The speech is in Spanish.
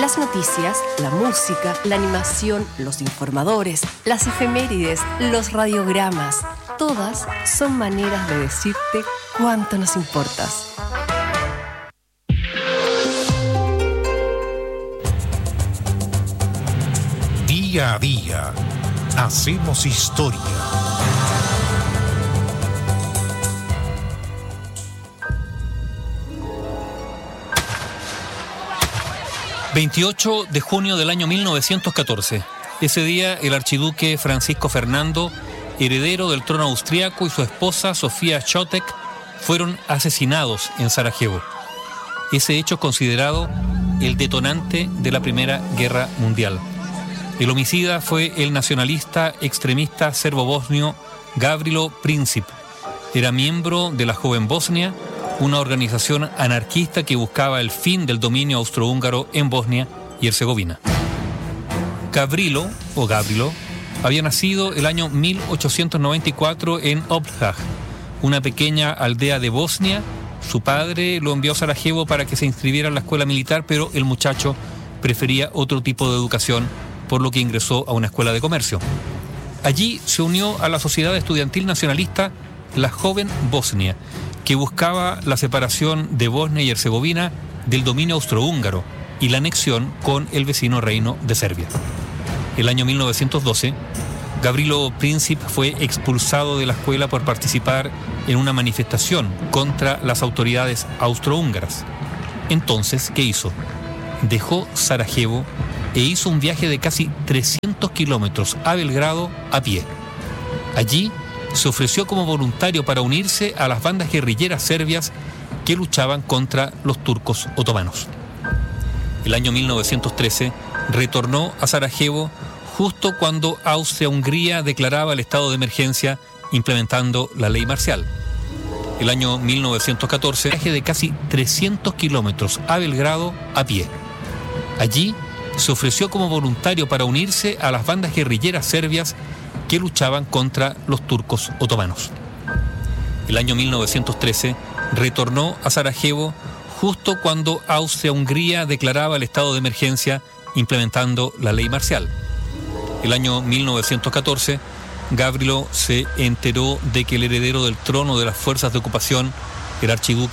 Las noticias, la música, la animación, los informadores, las efemérides, los radiogramas, todas son maneras de decirte cuánto nos importas. Día a día, hacemos historia. ...28 de junio del año 1914. Ese día el archiduque Francisco Fernando, heredero del trono austriaco, y su esposa Sofía Chotek fueron asesinados en Sarajevo. Ese hecho es considerado el detonante de la Primera Guerra Mundial. El homicida fue el nacionalista extremista serbo-bosnio Gavrilo Princip. Era miembro de la Joven Bosnia, una organización anarquista que buscaba el fin del dominio austrohúngaro en Bosnia y Herzegovina. Gavrilo había nacido el año 1894 en Oblhaj, una pequeña aldea de Bosnia. Su padre lo envió a Sarajevo para que se inscribiera en la escuela militar, pero el muchacho prefería otro tipo de educación, por lo que ingresó a una escuela de comercio. Allí se unió a la sociedad estudiantil nacionalista La Joven Bosnia, que buscaba la separación de Bosnia y Herzegovina del dominio austrohúngaro y la anexión con el vecino reino de Serbia. El año 1912, Gavrilo Princip fue expulsado de la escuela por participar en una manifestación contra las autoridades austrohúngaras. Entonces, ¿qué hizo? Dejó Sarajevo e hizo un viaje de casi 300 kilómetros a Belgrado a pie. Allí se ofreció como voluntario para unirse a las bandas guerrilleras serbias que luchaban contra los turcos otomanos. El año 1913 retornó a Sarajevo justo cuando Austria-Hungría declaraba el estado de emergencia implementando la ley marcial. El año 1914, viaje de casi 300 kilómetros a Belgrado a pie. Allí se ofreció como voluntario para unirse a las bandas guerrilleras serbias que luchaban contra los turcos otomanos. El año 1913 retornó a Sarajevo justo cuando Austria-Hungría declaraba el estado de emergencia implementando la ley marcial. El año 1914, Gavrilo se enteró de que el heredero del trono de las fuerzas de ocupación, el archiduque